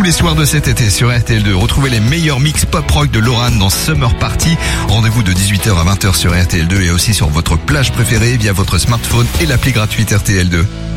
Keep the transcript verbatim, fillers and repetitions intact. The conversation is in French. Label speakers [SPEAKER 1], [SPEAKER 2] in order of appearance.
[SPEAKER 1] tous les soirs de cet été sur R T L deux. Retrouvez les meilleurs mix pop-rock de Lorraine dans Summer Party. Rendez-vous de dix-huit heures à vingt heures sur R T L deux et aussi sur votre plage préférée via votre smartphone et l'appli gratuite R T L deux.